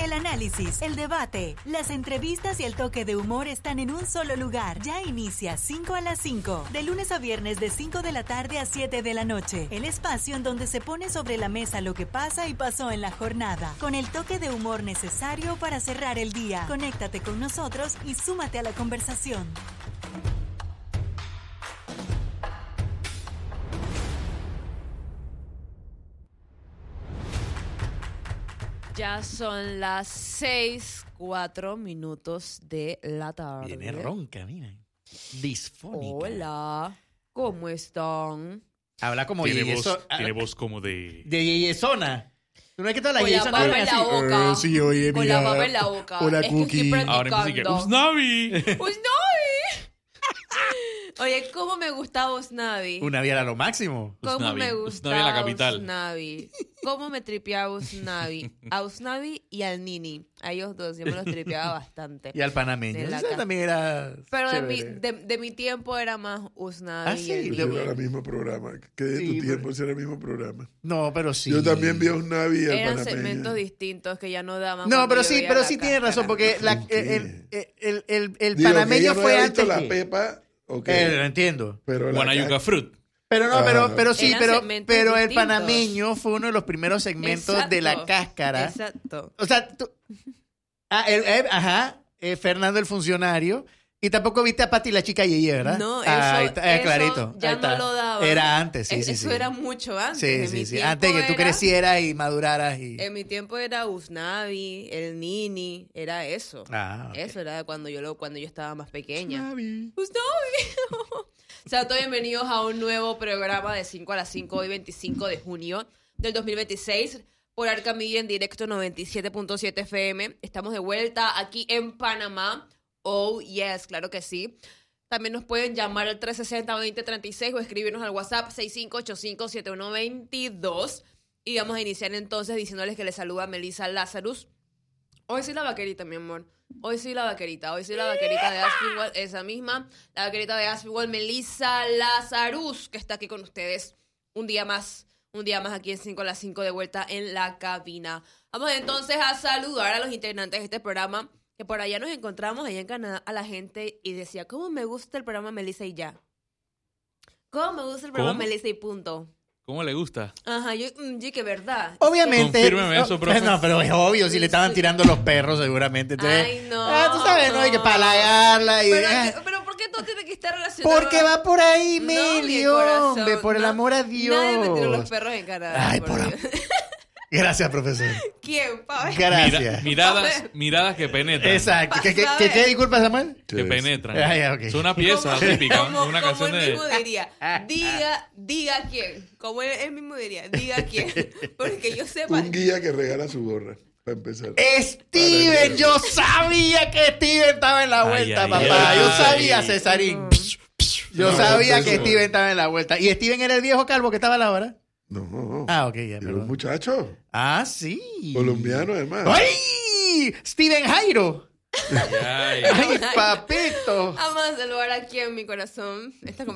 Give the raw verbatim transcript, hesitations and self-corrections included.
El análisis, el debate, las entrevistas y el toque de humor están en un solo lugar. Ya inicia cinco a las cinco, de lunes a viernes de cinco de la tarde a siete de la noche. El espacio en donde se pone sobre la mesa lo que pasa y pasó en la jornada, con el toque de humor necesario para cerrar el día. Conéctate con nosotros y súmate a la conversación. Ya son las seis, cuatro minutos de la tarde. Viene ronca, mira. Disfónica. Hola, ¿cómo están? Habla como Tiene Yeye voz, So- tiene ah, voz como de... de Yeyezona. ¿Tú no es que todas las Con la Yeyezonas papa hablan en la así? boca. Eh, sí, oye, Con mira. la papa en la boca. Hola, es que Cookie. estoy Ahora empieza a decir, practicando. ¡Usnavi! ¡Usnavi! Oye, ¿cómo me gusta Usnavi? Una vida era lo máximo. ¿Cómo Usnavi. me gusta Usnavi en la capital. Usnavi? ¿Cómo me tripeaba Usnavi? A Usnavi y al Nini. A ellos dos, yo me los tripeaba bastante. Y al panameño. De la Ese ca- también era Pero de mi, chévere. de, de mi tiempo era más Usnavi Ah, y sí, el de- Nini. Era el mismo programa. Que de Sí, tu tiempo ese era el mismo programa. No, pero sí. Yo también vi a un Navi y al Eran panameño. segmentos distintos que ya no daban. No, cuando pero yo sí, veía pero la sí tienes razón, cáscara. porque la- ¿Qué? el, el, el, el, el Digo, que panameño ella no fue había antes visto la que- Pepa, ok. Eh, lo entiendo. pero la Guanayuca ca- Fruit. Pero no, Ah. pero, pero sí, Eran pero, segmentos pero el distintos. panameño fue uno de los primeros segmentos de la Exacto, cáscara. Exacto. O sea, tú... Ah, el- eh, ajá, eh, Fernando el funcionario. Y tampoco viste a Pati la chica Yeye, ¿verdad? No, eso, Ah, ahí está, eh, eso clarito. ya ahí no está. lo daban. Era antes, sí, Es- sí, Eso sí. era mucho antes. Sí, En sí, mi sí. tiempo Antes que tú era- crecieras y maduraras y... En mi tiempo era Usnavi, el Nini, era eso. Ah, ok. Eso era cuando yo lo, cuando yo estaba más pequeña. Navi. Usnavi. O sea, todos bienvenidos a un nuevo programa de cinco a las cinco, hoy veinticinco de junio del dos mil veintiséis, por Arca Media en directo noventa y siete punto siete F M. Estamos de vuelta aquí en Panamá. Oh, yes, claro que sí. También nos pueden llamar al tres sesenta, veinte treinta y seis o escribirnos al WhatsApp seis cinco ocho cinco, siete uno dos dos. Y vamos a iniciar entonces diciéndoles que les saluda Melissa Lazarus. Hoy sí la vaquerita, mi amor. Hoy sí la vaquerita. Hoy sí la vaquerita de Aspinwall, esa misma. La vaquerita de Aspinwall, Melissa Lazarus, que está aquí con ustedes un día más. Un día más aquí en cinco a las cinco de vuelta en la cabina. Vamos entonces a saludar a los integrantes de este programa. Que por allá nos encontramos, allá en Canadá, a la gente y decía, ¿cómo me gusta el programa Melissa y ya? ¿Cómo me gusta el programa ¿Cómo? Melissa y punto? ¿Cómo le gusta? Ajá, yo, mm, yo que verdad. Obviamente. Confírmeme eso, profe. No, pero es obvio, si le estaban tirando los perros seguramente. Entonces, Ay, no. Ah, tú sabes, ¿no? Hay que palagarla y... Pero, ah, pero ¿por qué todo tiene que estar relacionado? porque va por ahí, No, mi Meli, corazón, hombre, por el no. amor a Dios. Nadie me tiró los perros en Canadá. Ay, por por Dios. Gracias, profesor. ¿Quién, pa? Gracias. Mira- miradas, miradas que penetran. Exacto. ¿Qué, qué, Pasada. qué, qué disculpa, Samuel? Que ¿Qué es? penetran. Ah, ya, ok. Es una pieza Como- típica, como- una como canción él de... mismo diría, diga, diga quién. Como él, él mismo diría, diga quién. Porque yo sepa. Un guía que regala su gorra, para empezar. Steven, yo sabía que Steven estaba en la Ay, vuelta, ay, papá. ay. Yo sabía, Cesarín. Yo No, sabía que eso- Steven estaba en la vuelta. ¿Y Steven era el viejo calvo que estaba a la hora? No. Ah, ok, ya, Era un perdón. muchacho Ah, sí. colombiano, además. ¡Ay! Steven Jairo. Ay, ¡Ay, papito! Vamos a saludar aquí en mi corazón. Esta